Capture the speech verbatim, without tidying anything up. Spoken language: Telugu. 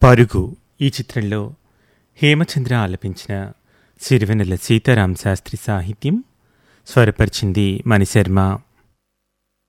పరుగు ఈ చిత్రంలో హేమచంద్ర ఆలపించిన సిరివెన్నెల సీతారామ శాస్త్రి సాహిత్యం, స్వరపరిచింది మణిశర్మ.